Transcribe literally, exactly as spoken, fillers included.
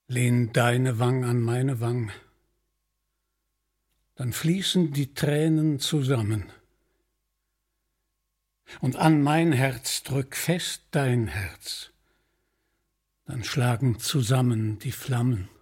Lehn deine Wang an meine Wang, dann fließen die Tränen zusammen. Und an mein Herz drück fest dein Herz, dann schlagen zusammen die Flammen.